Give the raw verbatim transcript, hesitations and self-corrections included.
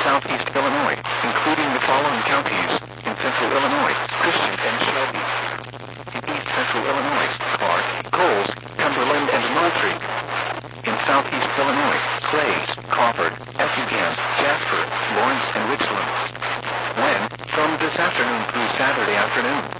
southeast Illinois, including the following counties: in central Illinois, Christian and Shelby. In east central Illinois, Clark, Coles, Cumberland, and Moultrie. In southeast Illinois, Clay, Crawford, Effingham, Jasper, Lawrence, and Richland. When? From this afternoon through Saturday afternoon.